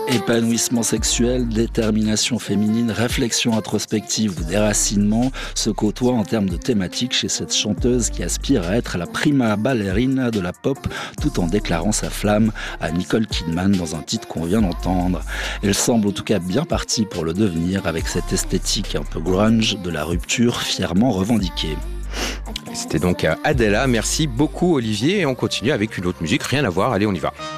Épanouissement sexuel, détermination féminine, réflexion introspective ou déracinement se côtoient en termes de thématiques chez cette chanteuse qui aspire à être la prima ballerina de la pop tout en déclarant sa flamme à Nicole Kidman dans un titre qu'on vient d'entendre. Elle semble en tout cas bien partie pour le devenir avec cette esthétique un peu grunge de la rupture fièrement revendiquée. C'était donc Adela. Merci beaucoup Olivier et on continue avec une autre musique, rien à voir. Allez, on y va.